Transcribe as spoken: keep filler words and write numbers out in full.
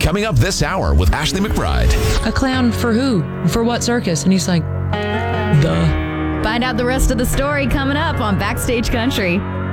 Coming up this hour with Ashley McBride. A clown for who? For what circus? And he's like, the. Find out the rest of the story coming up on Backstage Country.